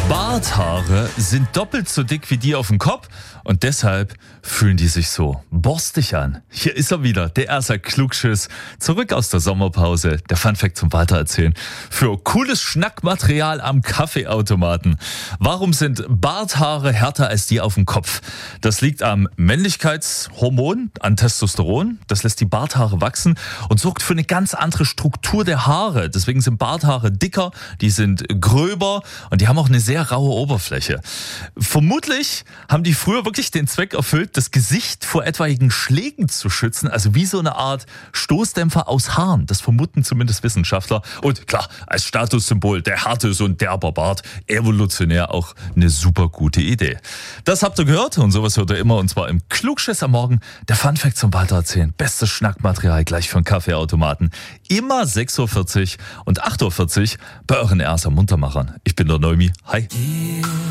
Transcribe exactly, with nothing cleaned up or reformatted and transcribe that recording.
Barthaare sind doppelt so dick wie die auf dem Kopf und deshalb fühlen die sich so borstig an. Hier ist er wieder, der erste Klugschiss, zurück aus der Sommerpause. Der Funfact zum Weitererzählen für cooles Schnackmaterial am Kaffeeautomaten. Warum sind Barthaare härter als die auf dem Kopf? Das liegt am Männlichkeitshormon, an Testosteron. Das lässt die Barthaare wachsen und sorgt für eine ganz andere Struktur der Haare. Deswegen sind Barthaare dicker, die sind gröber und die haben auch eine sehr raue Oberfläche. Vermutlich haben die früher wirklich den Zweck erfüllt, das Gesicht vor etwaigen Schlägen zu schützen, also wie so eine Art Stoßdämpfer aus Haaren. Das vermuten zumindest Wissenschaftler. Und klar, als Statussymbol der Härte so ein derber Bart, evolutionär auch eine super gute Idee. Das habt ihr gehört und sowas hört ihr immer und zwar im Klugschiss am Morgen. Der Funfact zum Weitererzählen. Bestes Schnackmaterial gleich für einen Kaffeeautomaten. Immer sechs Uhr vierzig und acht Uhr vierzig bei euren Erster Muntermachern. Ich bin der Neumi. Hi.